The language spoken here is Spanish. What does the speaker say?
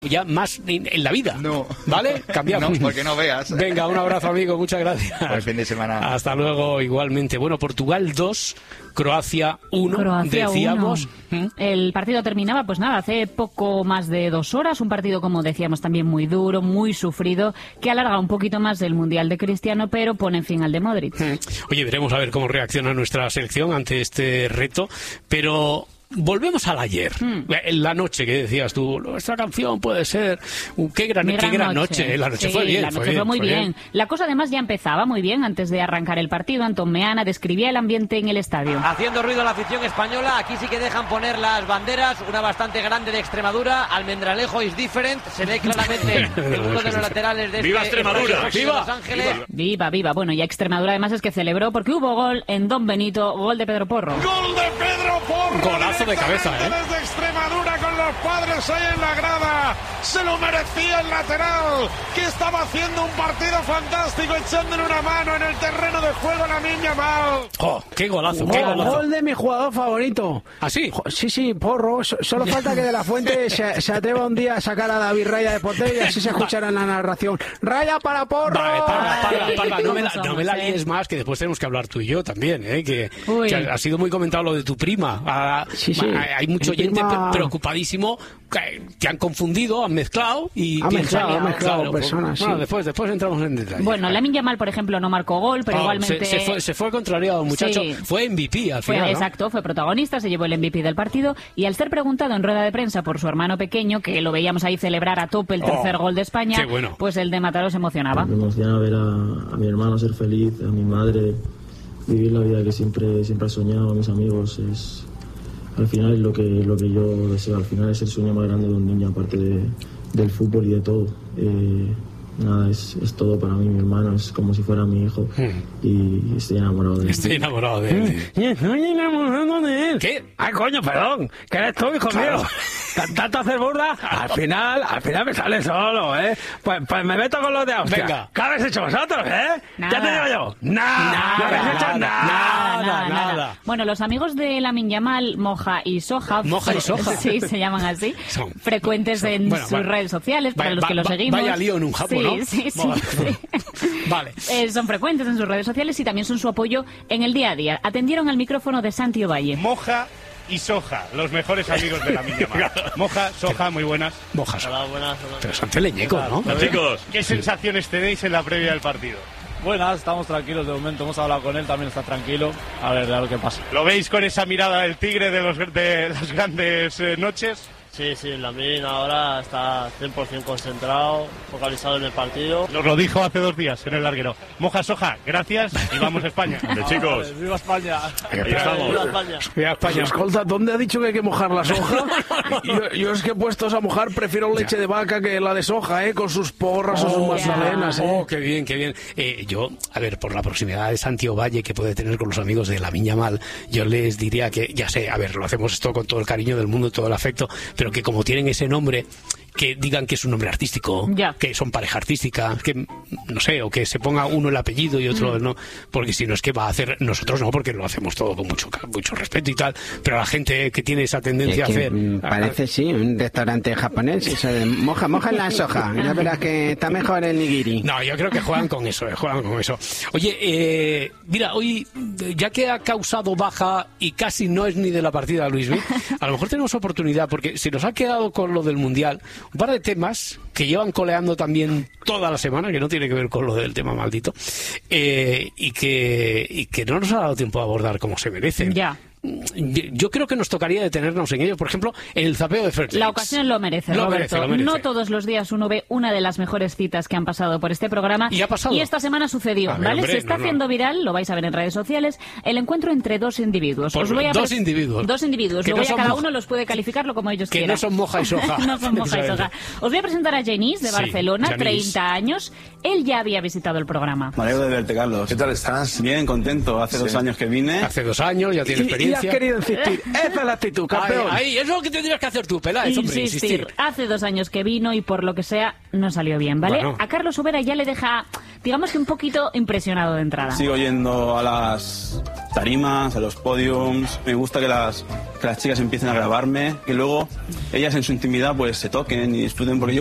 ya más en la vida. No. ¿Vale? Cambiamos. No, porque no veas. Venga, un abrazo, amigo. Muchas gracias. Buen fin de semana. Hasta luego, igualmente. Bueno, Portugal 2, Croacia 1, decíamos. 1. El partido terminaba, pues nada, hace poco más de 2 horas. Un partido, como decíamos, también muy duro, muy sufrido, que alarga un poquito más el Mundial de Cristiano, pero pone fin al de Modric. Oye, veremos a ver cómo reacciona nuestra selección ante este reto, pero... volvemos al ayer, en la noche que decías tú, esta canción puede ser, qué gran noche. La noche fue bien. La noche fue muy bien. La cosa además ya empezaba muy bien. Antes de arrancar el partido, Antón Meana describía el ambiente en el estadio. Haciendo ruido la afición española, aquí sí que dejan poner las banderas, una bastante grande de Extremadura, Almendralejo is different, se ve claramente en uno de los laterales de ¡Viva Extremadura! ¡Viva! Los Ángeles. ¡Viva! Bueno, y Extremadura además es que celebró porque hubo gol en Don Benito, gol de Pedro Porro. ¡Gol de Pedro Porro! Golazo de cabeza, Desde Extremadura con los padres ahí en la grada. Se lo merecía el lateral, que estaba haciendo un partido fantástico, echándole una mano en el terreno de juego a Lamine Yamal. ¡Oh, qué golazo! Gol de mi jugador favorito. ¿Ah, sí? Sí, Porro. Solo falta que De La Fuente se atreva un día a sacar a David Raya de portero y así se escuchará en la narración. ¡Raya para Porro! Vale, Parla, no me la líes más, que después tenemos que hablar tú y yo también, que ha sido muy comentado lo de tu prima. Sí. Hay mucho oyente preocupadísimo, que han confundido, han mezclado y... Han mezclado personas, bueno, después entramos en detalle. Bueno, Lamine Yamal, por ejemplo, no marcó gol, pero igualmente... Se fue contrariado, muchacho. Sí. Fue MVP al final, ¿no? Exacto, fue protagonista, se llevó el MVP del partido y al ser preguntado en rueda de prensa por su hermano pequeño, que lo veíamos ahí celebrar a tope el tercer gol de España, pues el de Mataró se emocionaba. Me emociona ver a mi hermano ser feliz, a mi madre vivir la vida que siempre he soñado, a mis amigos. Al final es lo que yo deseo, al final es el sueño más grande de un niño, aparte del fútbol y de todo. Nada, es todo para mí, mi hermano, es como si fuera mi hijo y estoy enamorado de él. Estoy enamorado de él. Estoy enamorado de él. ¿Qué? Ay, coño, perdón, que eres tú, hijo mío. Tanto hacer burda, al final me sale solo, Pues me meto con los de Austria. Venga. ¿Qué habéis hecho vosotros, Nada. Ya te digo yo. Nada. Bueno, los amigos de Lamine Yamal, Moja y Soja. Sí, se llaman así. Frecuentes en sus redes sociales, para los que lo seguimos. Vaya lío en un japo, ¿no? Sí. Vale. Son frecuentes en sus redes sociales y también son su apoyo en el día a día. Atendieron al micrófono de Santi Ovalle. Moja y Soja, los mejores amigos de Lamine Yamal. Moja, Soja, muy buenas. Moja, Hola, buenas. Pero son teleñecos, ¿no? Chicos, ¿Qué sensaciones tenéis en la previa del partido? Buenas, estamos tranquilos de momento, hemos hablado con él, también está tranquilo, a ver qué pasa. ¿Lo veis con esa mirada del tigre de las grandes noches? Sí, Lamine ahora está 100% concentrado, focalizado en el partido. Nos lo dijo hace 2 días en el larguero. Moja, Soja, gracias y vamos a España. Chicos. ¡Viva España! Ahí estamos. ¡Viva España! Escolta, ¿dónde ha dicho que hay que mojar la soja? Yo es que puestos a mojar prefiero leche de vaca que la de soja, con sus porras o sus magdalenas. Qué bien. Yo, a ver, por la proximidad de Santi Ovalle que puede tener con los amigos de Lamine Yamal, yo les diría que, ya sé, a ver, lo hacemos esto con todo el cariño del mundo, todo el afecto, pero que como tienen ese nombre, que digan que es un nombre artístico, que son pareja artística, que no sé, o que se ponga uno el apellido y otro no, porque si no es que va a hacer, nosotros no, porque lo hacemos todo con mucho respeto y tal, pero la gente que tiene esa tendencia a hacer... Parece, un restaurante japonés, eso de moja la soja, ya verás que está mejor el nigiri. No, yo creo que juegan con eso. Oye, mira, hoy, ya que ha causado baja y casi no es ni de la partida Luismi, a lo mejor tenemos oportunidad, porque se nos ha quedado con lo del Mundial un par de temas que llevan coleando también toda la semana, que no tiene que ver con lo del tema maldito, y que no nos ha dado tiempo a abordar como se merecen. Ya. Yo creo que nos tocaría detenernos en ello, por ejemplo, en el zapeo de Fairtrade. La ocasión lo merece, Roberto. Lo merece. No todos los días uno ve una de las mejores citas que han pasado por este programa. Y ha pasado. Y esta semana sucedió, ¿vale? Se está haciendo viral, lo vais a ver en redes sociales, el encuentro entre 2 individuos. Dos individuos. 2 individuos. Luego ya cada uno los puede calificarlo como ellos quieran. Que no son Moja y Soja. No son Moja y Soja. Os voy a presentar a Genís, de Barcelona, Genís. 30 años. Él ya había visitado el programa. Me alegro de verte, Carlos. ¿Qué tal estás? Bien, contento. Hace 2 años que vine. Hace 2 años, ya tiene experiencia. Sí has querido insistir. Esa es la actitud, campeón. Ahí, eso es lo que tendrías que hacer tú, Peláez, hombre, insistir. Hace 2 años que vino y por lo que sea no salió bien, ¿vale? Bueno. A Carlos Ubera ya le deja, digamos que un poquito impresionado de entrada. Sigo yendo a las tarimas, a los podiums. Me gusta que las chicas empiecen a grabarme, que luego ellas en su intimidad pues se toquen y disfruten, porque yo